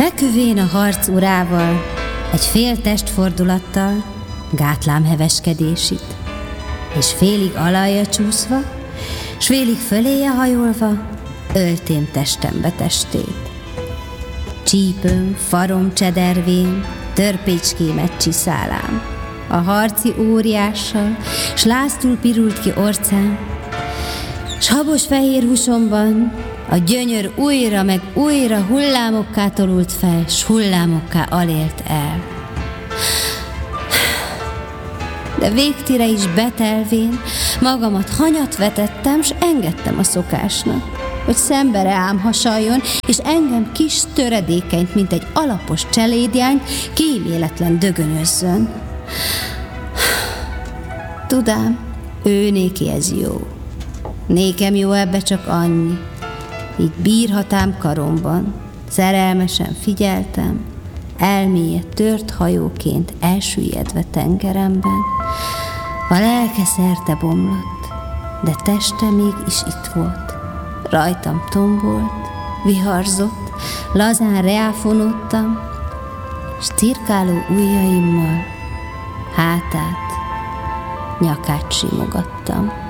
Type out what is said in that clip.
Feküvén a harc urával, egy fél testfordulattal gátlám heveskedését, és félig alajja csúszva, s félig föléje hajolva, öltém testembe testét. Csípőm, farom csedervén, törpécskémet csiszálám, a harci óriással, s láztul pirult ki orcám, s habos fehér húsomban a gyönyör újra meg újra hullámokká tolult fel, s hullámokká alélt el. De végtire is betelvén magamat hanyat vetettem, s engedtem a szokásnak, hogy szembe reám hasaljon, és engem kis töredékenyt, mint egy alapos cselédjányt kíméletlen dögönözzön. Tudám, ő néki ez jó. Nékem jó ebbe csak annyi. Így bírhatám karomban, szerelmesen figyeltem, elméje tört hajóként elsüllyedve tengeremben. A lelke szerte bomlott, de teste még is itt volt. Rajtam tombolt, viharzott, lazán reáfonódtam, s cirkáló ujjaimmal hátát, nyakát simogattam.